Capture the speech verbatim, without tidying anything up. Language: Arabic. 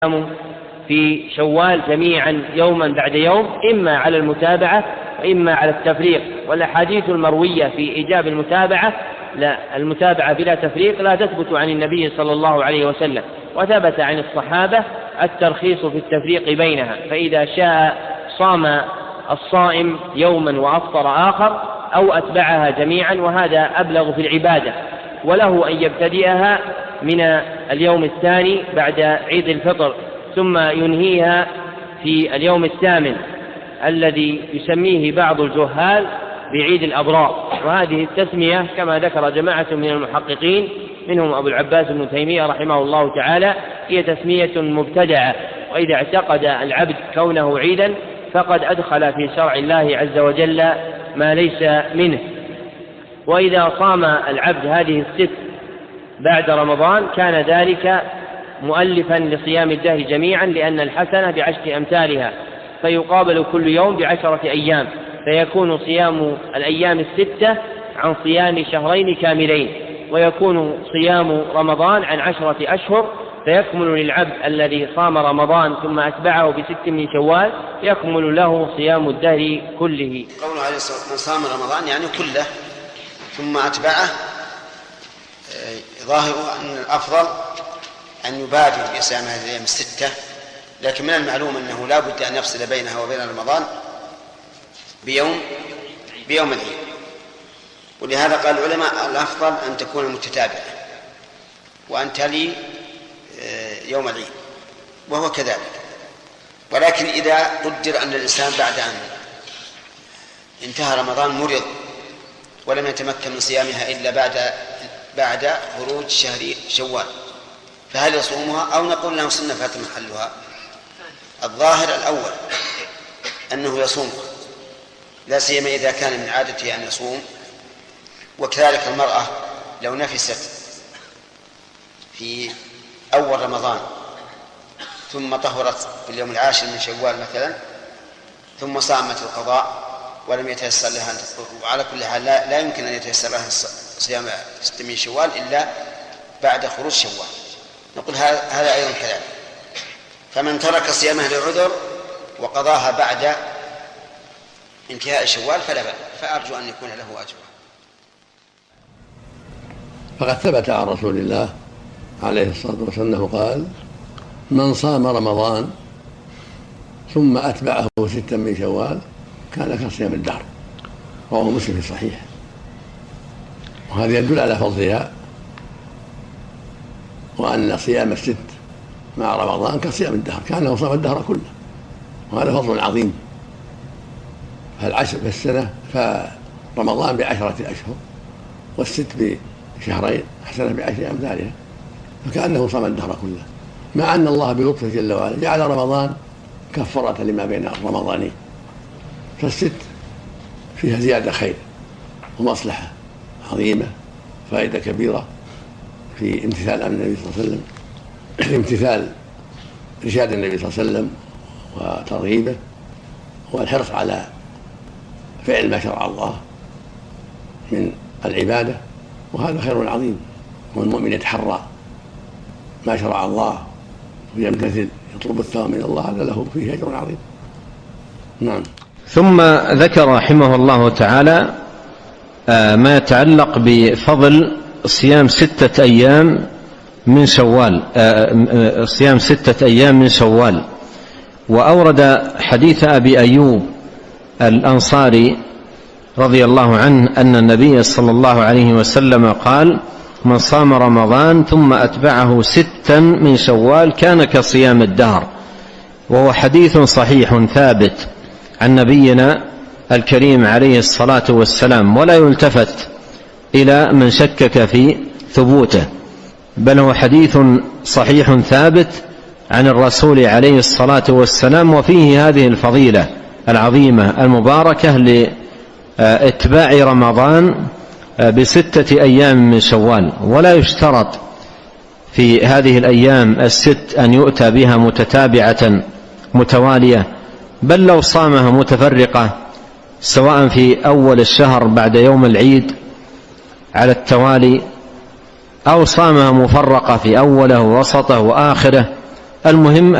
في شوال جميعا يوما بعد يوم، إما على المتابعة وإما على التفريق. والأحاديث المروية في إيجاب المتابعة لا المتابعة بلا تفريق لا تثبت عن النبي صلى الله عليه وسلم، وثبت عن الصحابة الترخيص في التفريق بينها، فإذا شاء صام الصائم يوما وأفطر آخر أو أتبعها جميعا، وهذا أبلغ في العبادة. وله أن يبتدئها من اليوم الثاني بعد عيد الفطر، ثم ينهيها في اليوم الثامن الذي يسميه بعض الجهال بعيد الأبرار. وهذه التسمية كما ذكر جماعة من المحققين منهم أبو العباس ابن تيمية رحمه الله تعالى هي تسمية مبتدعة، وإذا اعتقد العبد كونه عيدا فقد أدخل في شرع الله عز وجل ما ليس منه. وإذا صام العبد هذه الست بعد رمضان كان ذلك مؤلفا لصيام الدهر جميعا، لأن الحسنة بعشر أمثالها، فيقابل كل يوم بعشرة أيام، فيكون صيام الأيام الستة عن صيام شهرين كاملين، ويكون صيام رمضان عن عشرة أشهر، فيكمل للعبد الذي صام رمضان ثم أتبعه بست من شوال يكمل له صيام الدهر كله. قوله عليه الصلاة والسلام من صام رمضان يعني كله ثم أتبعه، ظاهر أن الأفضل أن يبادر بصيام هذه الأيام الستة، لكن من المعلوم أنه لا بد أن يفصل بينها وبين رمضان بيوم بيوم العيد، ولهذا قال العلماء الأفضل أن تكون متتابعة وأن تلي يوم العيد، وهو كذلك. ولكن إذا قدر أن الإنسان بعد أن انتهى رمضان مرض ولم يتمكن من صيامها إلا بعد بعد خروج شهر شوال، فهل يصومها أو نقول له سنة فات محلها؟ الظاهر الأول أنه يصومها، لا سيما إذا كان من عادته أن يصوم. وكذلك المرأة لو نفست في أول رمضان ثم طهرت في اليوم العاشر من شوال مثلا ثم صامت القضاء ولم يتيسر لها، وعلى كل حال لا, لا يمكن أن يتيسر لها صيام ست من شوال إلا بعد خروج شوال، نقول هذا أيضا كذلك. فمن ترك صيامه لعذر وقضاها بعد انتهاء شوال فلا بأس، فأرجو أن يكون له أجر. فقد ثبت عن رسول الله عليه الصلاة والسلام أنه قال من صام رمضان ثم أتبعه ستا من شوال كان كصيام الدهر، رواه مسلم في الصحيح. وهذا يدل على فضلها، وأن صيام الست مع رمضان كصيام الدهر، كأنه صام الدهر كله، وهذا فضل عظيم. فالعشر في السنة فرمضان بعشرة أشهر والست بشهرين حسنة بعشر أمثالها، فكأنه صام الدهر كله، مع أن الله بلطفه جل وعلا جعل رمضان كفارة لما بين الرمضانين، فالست فيها زيادة خير ومصلحة عظيمة، فائدة كبيرة في امتثال أمر النبي صلى الله عليه وسلم، في امتثال إرشاد النبي صلى الله عليه وسلم وترغيبه، والحرص على فعل ما شرع الله من العبادة، وهذا خير عظيم. والمؤمن يتحرى ما شرع الله ويمتثل يطلب الثواب من الله، هذا له فيه أجر عظيم. نعم. ثم ذكر رحمه الله تعالى ما يتعلق بفضل صيام ستة أيام من شوال، صيام ستة أيام من شوال، وأورد حديث أبي أيوب الأنصاري رضي الله عنه أن النبي صلى الله عليه وسلم قال من صام رمضان ثم أتبعه ستا من شوال كان كصيام الدهر، وهو حديث صحيح ثابت عن نبينا الكريم عليه الصلاة والسلام، ولا يلتفت إلى من شكك في ثبوته، بل هو حديث صحيح ثابت عن الرسول عليه الصلاة والسلام، وفيه هذه الفضيلة العظيمة المباركة لاتباع رمضان بستة أيام من شوال. ولا يشترط في هذه الأيام الست أن يؤتى بها متتابعة متوالية، بل لو صامها متفرقة سواء في أول الشهر بعد يوم العيد على التوالي، أو صامها مفرقة في أوله ووسطه وآخره، المهم